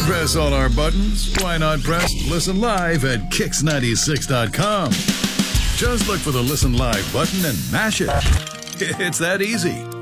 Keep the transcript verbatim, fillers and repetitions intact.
press all our buttons? Why not press Listen Live at kicks ninety-six dot com? Just look for the Listen Live button and mash it. It's that easy.